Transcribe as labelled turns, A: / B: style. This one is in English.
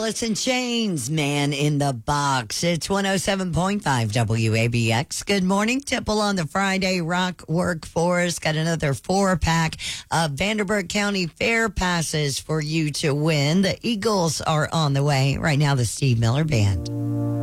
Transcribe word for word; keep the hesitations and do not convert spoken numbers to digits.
A: Alice in Chains, Man in the Box. It's one oh seven point five W A B X. Good morning. Tipple on the Friday Rock Workforce. Got another four pack of Vanderburgh County Fair passes for you to win. The Eagles are on the way. Right now, the Steve Miller Band.